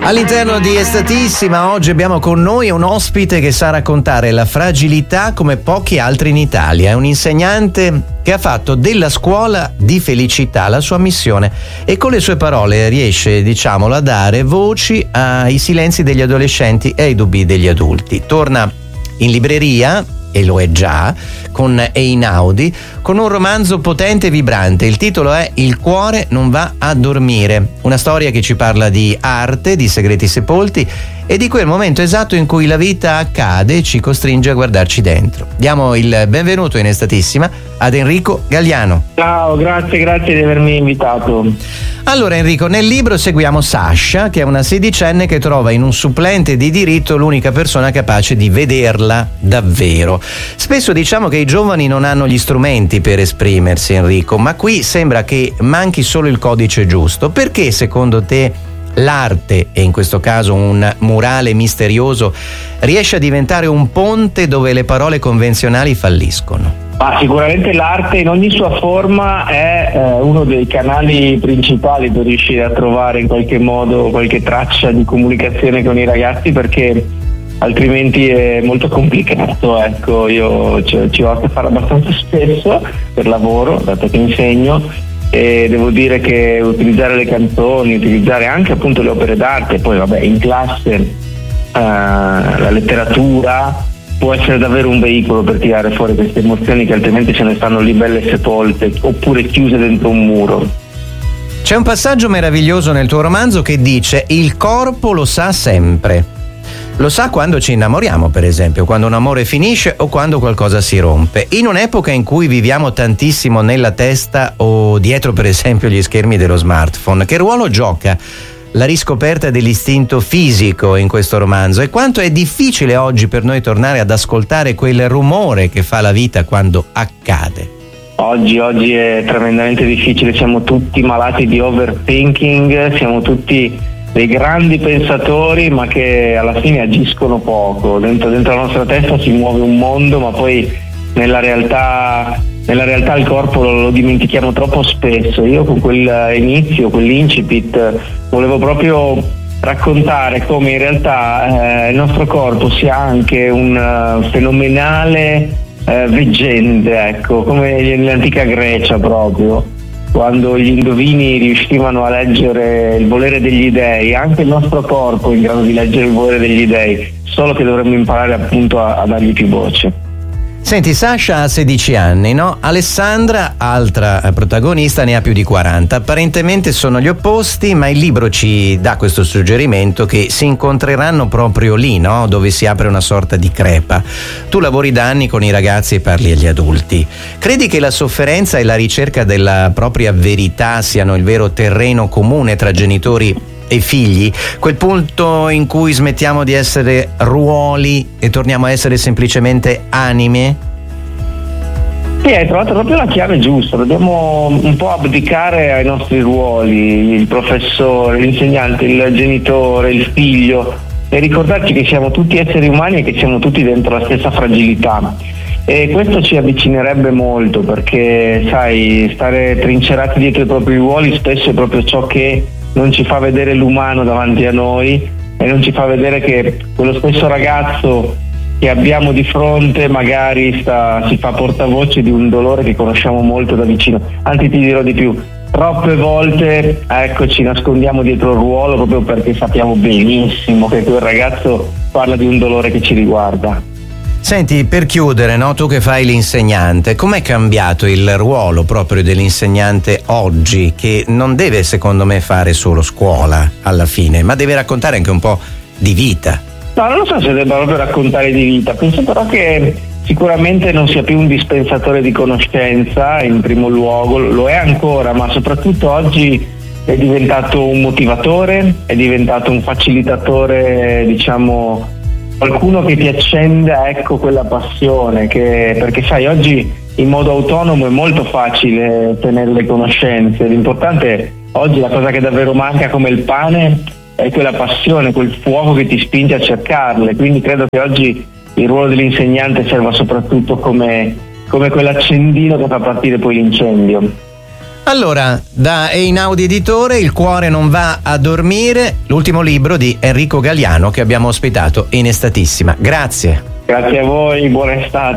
All'interno di Estatissima oggi abbiamo con noi un ospite che sa raccontare la fragilità come pochi altri in Italia. È un insegnante che ha fatto della scuola di felicità la sua missione e con le sue parole riesce, diciamolo, a dare voci ai silenzi degli adolescenti e ai dubbi degli adulti. Torna in libreria, e lo è già, con Einaudi, con un romanzo potente e vibrante. Il titolo è Il cuore non va a dormire, una storia che ci parla di arte, di segreti sepolti e di quel momento esatto in cui la vita accade e ci costringe a guardarci dentro. Diamo il benvenuto in Estatissima ad Enrico Galliano. Ciao, grazie di avermi invitato. Allora Enrico, nel libro seguiamo Sasha, che è una sedicenne che trova in un supplente di diritto l'unica persona capace di vederla davvero. Spesso diciamo che i giovani non hanno gli strumenti per esprimersi, Enrico, ma qui sembra che manchi solo il codice giusto. Perché secondo te l'arte, e in questo caso un murale misterioso, riesce a diventare un ponte dove le parole convenzionali falliscono? Sicuramente l'arte in ogni sua forma è uno dei canali principali per riuscire a trovare in qualche modo qualche traccia di comunicazione con i ragazzi, perché altrimenti è molto complicato. Ecco, io ci ho a che fare abbastanza spesso per lavoro, dato che insegno, e devo dire che utilizzare le canzoni, utilizzare anche appunto le opere d'arte, poi vabbè in classe la letteratura può essere davvero un veicolo per tirare fuori queste emozioni che altrimenti ce ne stanno lì belle sepolte oppure chiuse dentro un muro. C'è un passaggio meraviglioso nel tuo romanzo che dice: il corpo lo sa sempre. Lo sa quando ci innamoriamo, per esempio, quando un amore finisce o quando qualcosa si rompe. In un'epoca in cui viviamo tantissimo nella testa o dietro, per esempio, gli schermi dello smartphone, che ruolo gioca la riscoperta dell'istinto fisico in questo romanzo e quanto è difficile oggi per noi tornare ad ascoltare quel rumore che fa la vita quando accade? Oggi è tremendamente difficile, siamo tutti malati di overthinking, siamo tutti dei grandi pensatori ma che alla fine agiscono poco. Dentro la nostra testa si muove un mondo, ma poi nella realtà il corpo lo dimentichiamo troppo spesso. Io con quell'inizio, quell'incipit, volevo proprio raccontare come in realtà il nostro corpo sia anche un fenomenale veggente, ecco, come nell'antica Grecia proprio, quando gli indovini riuscivano a leggere il volere degli dei. Anche il nostro corpo è in grado di leggere il volere degli dei, solo che dovremmo imparare appunto a dargli più voce. Senti, Sasha ha 16 anni, no? Alessandra, altra protagonista, ne ha più di 40. Apparentemente sono gli opposti, ma il libro ci dà questo suggerimento che si incontreranno proprio lì, no? Dove si apre una sorta di crepa. Tu lavori da anni con i ragazzi e parli agli adulti. Credi che la sofferenza e la ricerca della propria verità siano il vero terreno comune tra genitori e figli? Quel punto in cui smettiamo di essere ruoli e torniamo a essere semplicemente anime? Sì, hai trovato proprio la chiave giusta. Dobbiamo un po' abdicare ai nostri ruoli, il professore, l'insegnante, il genitore, il figlio, e ricordarci che siamo tutti esseri umani e che siamo tutti dentro la stessa fragilità. E questo ci avvicinerebbe molto, perché sai, stare trincerati dietro i propri ruoli spesso è proprio ciò che non ci fa vedere l'umano davanti a noi e non ci fa vedere che quello stesso ragazzo che abbiamo di fronte magari si fa portavoce di un dolore che conosciamo molto da vicino. Anzi, ti dirò di più, troppe volte ci nascondiamo dietro il ruolo proprio perché sappiamo benissimo che quel ragazzo parla di un dolore che ci riguarda. Senti, per chiudere, no, tu che fai l'insegnante, com'è cambiato il ruolo proprio dell'insegnante oggi, che non deve secondo me fare solo scuola alla fine, ma deve raccontare anche un po' di vita? No, non so se debba proprio raccontare di vita, penso però che sicuramente non sia più un dispensatore di conoscenza in primo luogo, lo è ancora, ma soprattutto oggi è diventato un motivatore, è diventato un facilitatore, diciamo, qualcuno che ti accenda, ecco, quella passione, perché sai, oggi in modo autonomo è molto facile ottenere le conoscenze. L'importante oggi, la cosa che davvero manca come il pane, è quella passione, quel fuoco che ti spinge a cercarle. Quindi credo che oggi il ruolo dell'insegnante serva soprattutto come quell'accendino che fa partire poi l'incendio. Allora, da Einaudi Editore, Il cuore non va a dormire, l'ultimo libro di Enrico Galliano che abbiamo ospitato in Estatissima. Grazie. Grazie a voi, buona estate.